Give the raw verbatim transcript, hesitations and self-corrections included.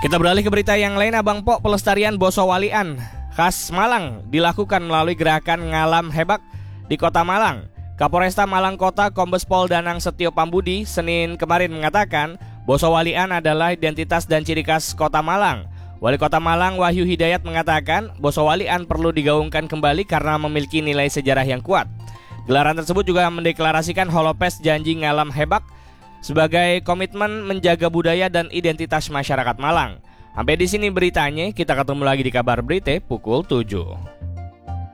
Kita beralih ke berita yang lain. Abang Po, pelestarian bosowalian khas Malang dilakukan melalui gerakan Ngalam Hebak di Kota Malang. Kapolresta Malang Kota Kombes Pol Danang Setio Pambudi Senin kemarin mengatakan bosowalian adalah identitas dan ciri khas Kota Malang. Wali Kota Malang Wahyu Hidayat mengatakan bosowalian perlu digaungkan kembali karena memiliki nilai sejarah yang kuat. Gelaran tersebut juga mendeklarasikan Holopes Janji Ngalam Hebak sebagai komitmen menjaga budaya dan identitas masyarakat Malang. Sampai di sini beritanya, kita ketemu lagi di Kabar Berita pukul tujuh.